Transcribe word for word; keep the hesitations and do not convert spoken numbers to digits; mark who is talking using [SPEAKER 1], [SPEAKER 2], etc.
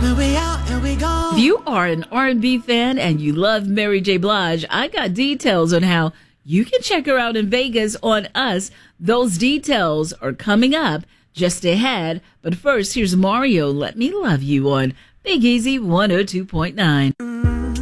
[SPEAKER 1] we out and we go.
[SPEAKER 2] If you are an R and B fan and you love Mary J. Blige, I got details on how you can check her out in Vegas on us. Those details are coming up just ahead. But first, here's Mario, Let Me Love You on Big Easy one oh two point nine.